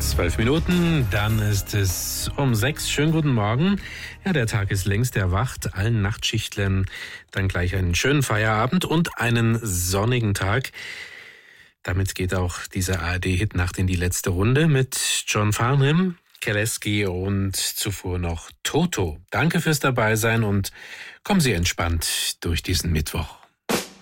12 Minuten, dann ist es um 6. Schönen guten Morgen. Ja, der Tag ist längst erwacht. Allen Nachtschichtlern dann gleich einen schönen Feierabend und einen sonnigen Tag. Damit geht auch dieser ARD-Hit Nacht in die letzte Runde mit John Farnham, Keleski und zuvor noch Toto. Danke fürs Dabeisein und kommen Sie entspannt durch diesen Mittwoch.